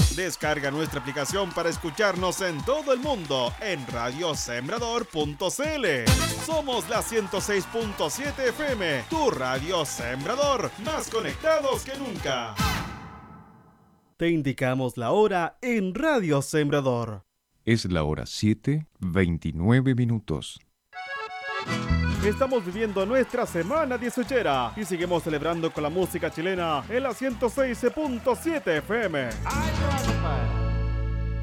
Descarga nuestra aplicación para escucharnos en todo el mundo en radiosembrador.cl. Somos la 106.7 FM, tu radio Sembrador, más conectados que nunca. Te indicamos la hora en Radio Sembrador. Es la hora 7:29. Estamos viviendo nuestra semana 18 y seguimos celebrando con la música chilena en la 106.7 FM.